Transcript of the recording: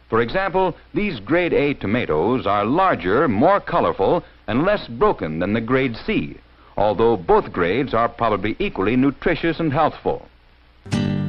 For example, these grade A tomatoes are larger, more colorful, and less broken than the grade C, although both grades are probably equally nutritious and healthful.